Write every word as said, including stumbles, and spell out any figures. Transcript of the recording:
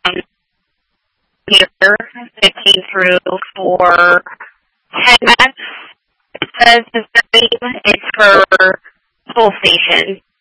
um, here that came through for ten minutes. It says the name is her full station.